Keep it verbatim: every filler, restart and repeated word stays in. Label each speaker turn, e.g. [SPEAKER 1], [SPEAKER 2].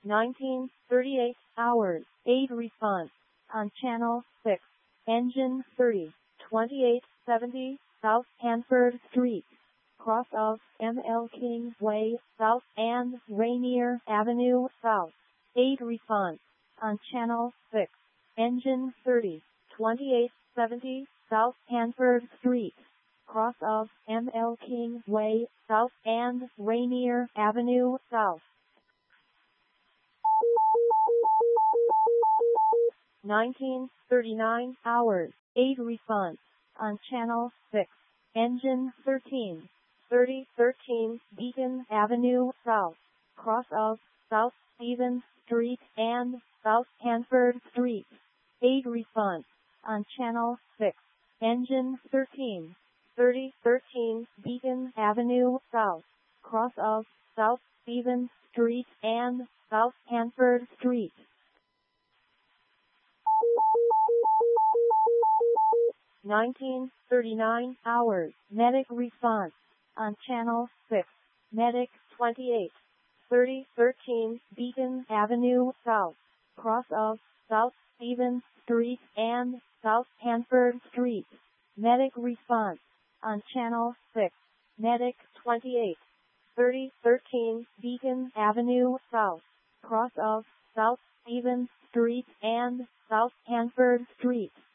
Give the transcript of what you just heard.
[SPEAKER 1] nineteen thirty-eight hours, eight response. On channel six. Engine thirty, twenty-eight seventy, South Hanford Street. Cross of M L King Way, South and Rainier Avenue, South. eight response. On channel six. Engine thirty, twenty-eight seventy, South Hanford Street. Cross of M L King Way, South and Rainier Avenue, South. nineteen thirty-nine hours, eight response. On channel six. Engine thirteen, thirty thirteen, Beacon Avenue, South. Cross of South Stevens Street and South Hanford Street. eight response. On channel six. Engine thirteen, thirty thirteen, Beacon Avenue, South. Cross of South Stevens Street and South Hanford Street. nineteen thirty-nine hours, medic response. On channel six. Medic twenty-eight, thirty thirteen, Beacon Avenue, South. Cross of South Stevens Street and South Hanford Street. Medic response. On channel six. Medic twenty-eight, thirty thirteen, Beacon Avenue, South. Cross of South Stevens Street and South Hanford Street.